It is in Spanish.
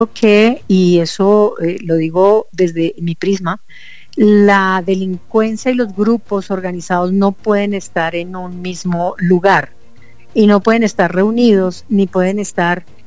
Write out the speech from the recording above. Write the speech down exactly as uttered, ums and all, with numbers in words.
que, y eso eh, lo digo desde mi prisma, la delincuencia y los grupos organizados no pueden estar en un mismo lugar y no pueden estar reunidos ni pueden estar